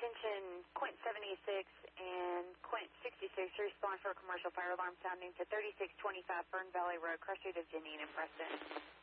attention, Quint 76 and Quint 66, respond for a commercial fire alarm sounding to 3625 Fern Valley Road, cross street of Jenny and Preston.